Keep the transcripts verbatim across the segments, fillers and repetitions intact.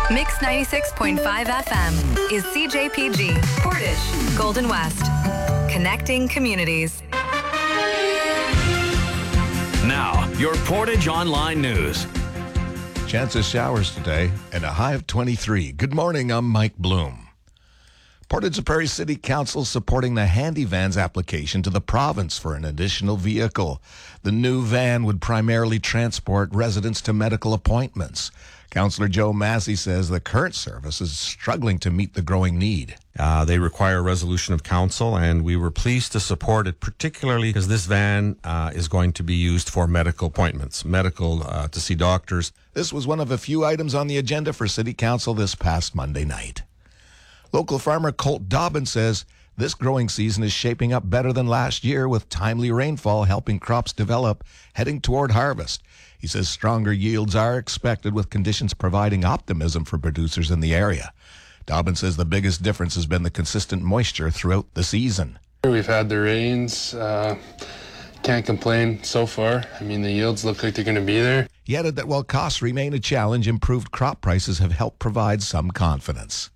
Mix ninety-six point five F M is C J P G, Portage, Golden West. Connecting communities. Now, your Portage Online News. Chance of showers today and a high of twenty-three. Good morning, I'm Mike Bloom. Portage Prairie City Council supporting the Handy Vans application to the province for an additional vehicle. The new van would primarily transport residents to medical appointments. Councillor Joe Massey says the current service is struggling to meet the growing need. Uh, they require a resolution of council, and we were pleased to support it, particularly because this van uh, is going to be used for medical appointments, medical uh, to see doctors. This was one of a few items on the agenda for City Council this past Monday night. Local farmer Colt Dobbin says this growing season is shaping up better than last year, with timely rainfall helping crops develop, heading toward harvest. He says stronger yields are expected, with conditions providing optimism for producers in the area. Dobbin says the biggest difference has been the consistent moisture throughout the season. We've had the rains. Uh, can't complain so far. I mean, the yields look like they're going to be there. He added that while costs remain a challenge, improved crop prices have helped provide some confidence.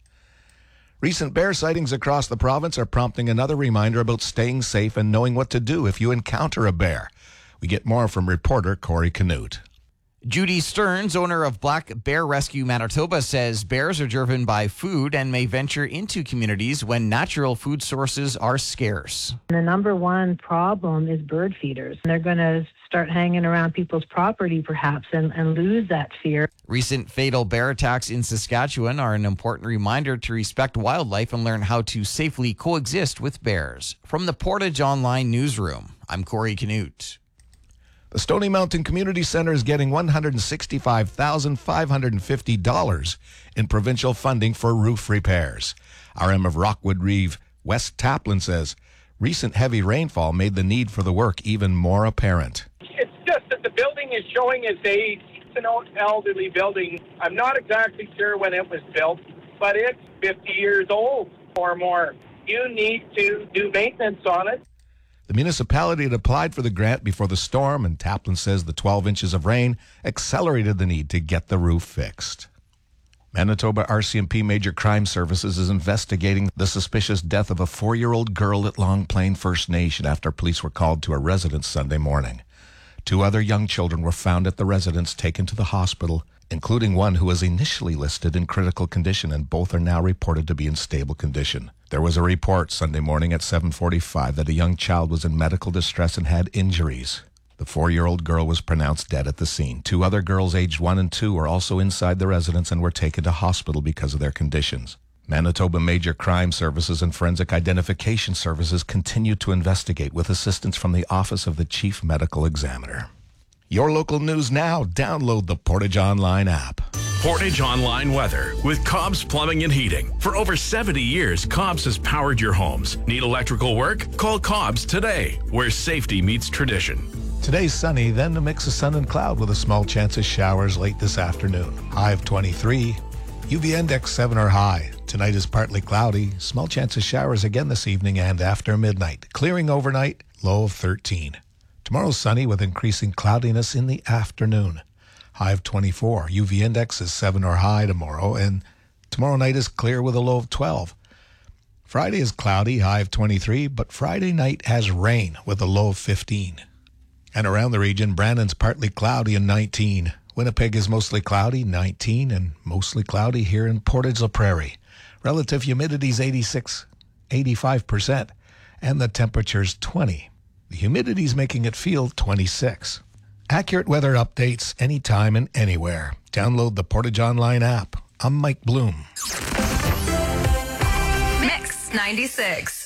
Recent bear sightings across the province are prompting another reminder about staying safe and knowing what to do if you encounter a bear. We get more from reporter Corey Canute. Judy Stearns, owner of Black Bear Rescue Manitoba, says bears are driven by food and may venture into communities when natural food sources are scarce. The number one problem is bird feeders. They're going to start hanging around people's property perhaps and, and lose that fear. Recent fatal bear attacks in Saskatchewan are an important reminder to respect wildlife and learn how to safely coexist with bears. From the Portage Online Newsroom, I'm Corey Canute. The Stony Mountain Community Centre is getting one hundred sixty-five thousand five hundred fifty dollars in provincial funding for roof repairs. R M of Rockwood Reeve, West Taplin, says recent heavy rainfall made the need for the work even more apparent. It's just that the building is showing its age. It's an old elderly building. I'm not exactly sure when it was built, but it's fifty years old or more. You need to do maintenance on it. The municipality had applied for the grant before the storm, and Taplin says the twelve inches of rain accelerated the need to get the roof fixed. Manitoba R C M P Major Crime Services is investigating the suspicious death of a four-year-old girl at Long Plain First Nation after police were called to a residence Sunday morning. Two other young children were found at the residence, taken to the hospital, including one who was initially listed in critical condition, and both are now reported to be in stable condition. There was a report Sunday morning at seven forty-five that a young child was in medical distress and had injuries. The four-year-old girl was pronounced dead at the scene. Two other girls aged one and two were also inside the residence and were taken to hospital because of their conditions. Manitoba Major Crime Services and Forensic Identification Services continue to investigate with assistance from the Office of the Chief Medical Examiner. Your local news now. Download the Portage Online app. Portage Online weather with Cobb's Plumbing and Heating. For over seventy years, Cobb's has powered your homes. Need electrical work? Call Cobb's today, where safety meets tradition. Today's sunny, then a mix of sun and cloud with a small chance of showers late this afternoon. High of twenty-three. U V index seven or high. Tonight is partly cloudy. Small chance of showers again this evening and after midnight. Clearing overnight, low of thirteen. Tomorrow sunny with increasing cloudiness in the afternoon. High of twenty-four. U V index is seven or high tomorrow, and tomorrow night is clear with a low of twelve. Friday is cloudy, high of twenty-three, but Friday night has rain with a low of fifteen. And around the region, Brandon's partly cloudy and nineteen. Winnipeg is mostly cloudy, nineteen, and mostly cloudy here in Portage La Prairie. Relative humidity is eighty-six, eighty-five percent, and the temperature's twenty. The humidity is making it feel twenty-six. Accurate weather updates anytime and anywhere. Download the Portage Online app. I'm Mike Bloom. Mix ninety-six.